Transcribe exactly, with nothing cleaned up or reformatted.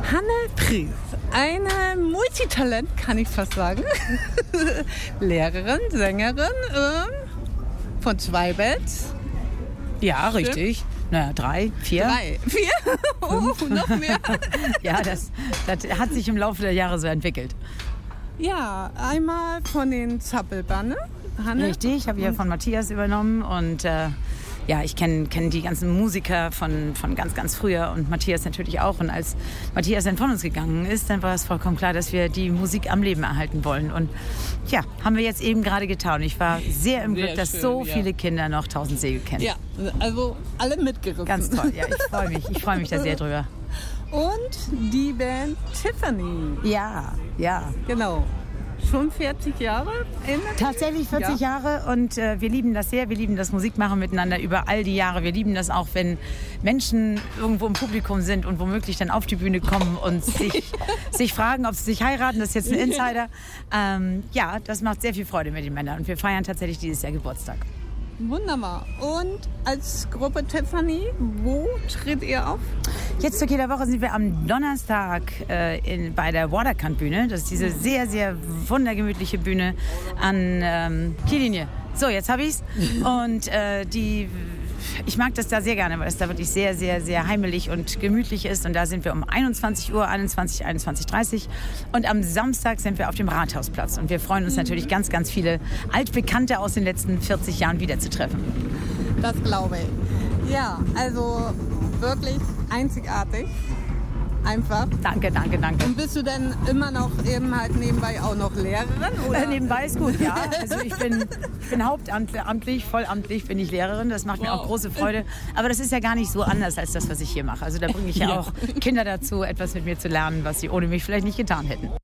Hanne Pries, eine Multitalent, kann ich fast sagen. Lehrerin, Sängerin ähm, von zwei Bands. Ja, richtig. Naja, drei, vier. Drei, vier? Oh, noch mehr. Ja, das, das hat sich im Laufe der Jahre so entwickelt. Ja, einmal von den Zappelbanne. Hanne. Richtig, habe ich ja von Matthias übernommen und äh, ja, ich kenne kenn die ganzen Musiker von, von ganz, ganz früher und Matthias natürlich auch. Und als Matthias dann von uns gegangen ist, dann war es vollkommen klar, dass wir die Musik am Leben erhalten wollen. Und ja, haben wir jetzt eben gerade getan. Ich war sehr im sehr Glück, dass schön, so ja. viele Kinder noch Tausend Segel kennen. Ja, also alle mitgerissen. Ganz toll, ja, ich freue mich. Ich freue mich da sehr drüber. Und die Band Tiffany. Ja, ja. Genau. Schon vierzig Jahre? Tatsächlich vierzig ja. Jahre und äh, wir lieben das sehr. Wir lieben das Musikmachen miteinander über all die Jahre. Wir lieben das auch, wenn Menschen irgendwo im Publikum sind und womöglich dann auf die Bühne kommen und sich, sich fragen, ob sie sich heiraten. Das ist jetzt ein Insider. Ähm, ja, das macht sehr viel Freude mit den Männern und wir feiern tatsächlich dieses Jahr Geburtstag. Wunderbar. Und als Gruppe Tiffany, wo tritt ihr auf? Jetzt zu jeder Woche sind wir am Donnerstag äh, in, bei der Waterkant-Bühne. Das ist diese sehr, sehr wundergemütliche Bühne an ähm, Kiellinie. So, jetzt habe ich's. Und äh, die... Ich mag das da sehr gerne, weil es da wirklich sehr, sehr, sehr heimelig und gemütlich ist. Und da sind wir um einundzwanzig Uhr, einundzwanzig, einundzwanzig Uhr dreißig. Und am Samstag sind wir auf dem Rathausplatz. Und wir freuen uns natürlich ganz, ganz viele Altbekannte aus den letzten vierzig Jahren wiederzutreffen. Das glaube ich. Ja, also wirklich einzigartig. Einfach. Danke, danke, danke. Und bist du denn immer noch eben halt nebenbei auch noch Lehrerin? Oder? Äh, nebenbei ist gut, ja. Also ich bin, ich bin hauptamtlich, vollamtlich bin ich Lehrerin. Das macht wow. mir auch große Freude. Aber das ist ja gar nicht so anders als das, was ich hier mache. Also da bringe ich ja, ja auch Kinder dazu, etwas mit mir zu lernen, was sie ohne mich vielleicht nicht getan hätten.